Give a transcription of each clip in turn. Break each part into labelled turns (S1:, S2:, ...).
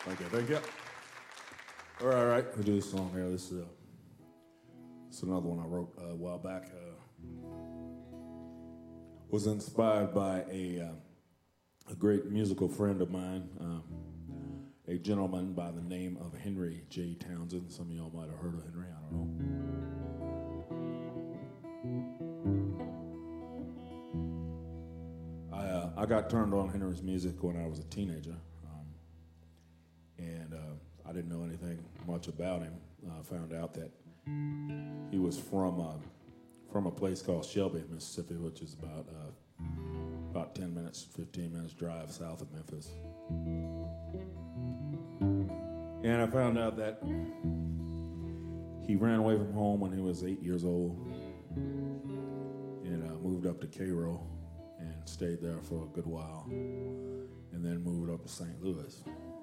S1: Okay, thank you. All right. We'll do this song here. This is another one I wrote a while back. Was inspired by a great musical friend of mine, a gentleman by the name of Henry J. Townsend. Some of y'all might have heard of Henry. I don't know. I got turned on Henry's music when I was a teenager. And I didn't know anything much about him. I found out that he was from a place called Shelby, Mississippi, which is about 10 minutes, 15 minutes drive south of Memphis. And I found out that he ran away from home when he was 8 years old and moved up to Cairo and stayed there for a good while and then moved up to St. Louis.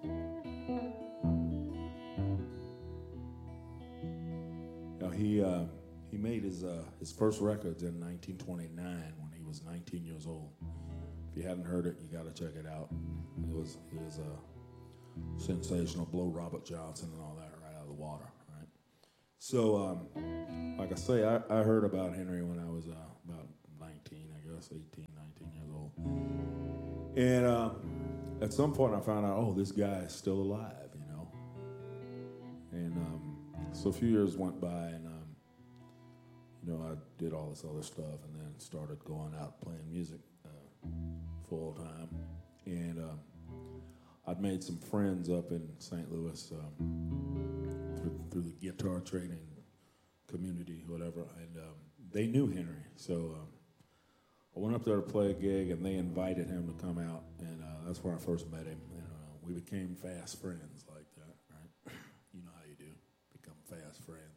S1: Now he made his first records in 1929 when he was 19 years old. If you hadn't heard it, you got to check it out. It was sensational. Blow Robert Johnson and all that right out of the water. Right. So, like I say, I heard about Henry when I was about 19, I guess, 18, 19 years old. And at some point I found out, oh, this guy is still alive, you know. And so a few years went by, and I did all this other stuff, and then started going out playing music full time. And I'd made some friends up in St. Louis through the guitar training community, whatever, and they knew Henry, so I went up there to play a gig, and they invited him to come out, and that's where I first met him, and we became fast friends like that, right? You know how you do, become fast friends.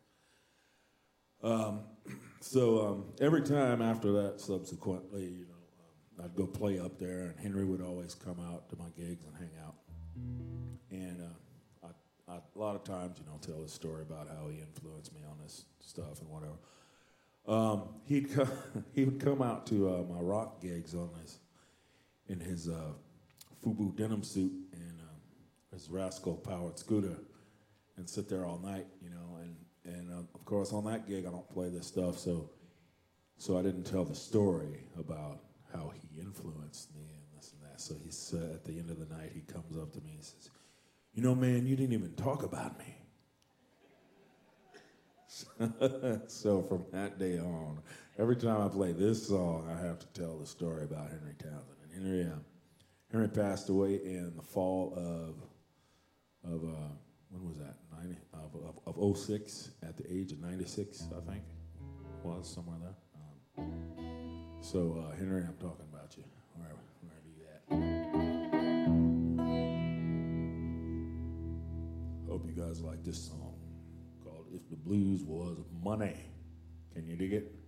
S1: So every time after that, subsequently, I'd go play up there, and Henry would always come out to my gigs and hang out. And I a lot of times, tell his story about how he influenced me on this stuff and whatever. He would come out to my rock gigs in his FUBU denim suit and his Rascal powered scooter, and sit there all night, and of course on that gig I don't play this stuff, so I didn't tell the story about how he influenced me and this and that. So he said at the end of the night, he comes up to me and says, man, you didn't even talk about me. So from that day on, every time I play this song, I have to tell the story about Henry Townsend. And Henry passed away in the fall of when was that? Of 06 at the age of 96, I think. Was somewhere there. So Henry, I'm talking about you. Wherever you at. Hope you guys like this song called "If the Blues Was Money." Can you dig it?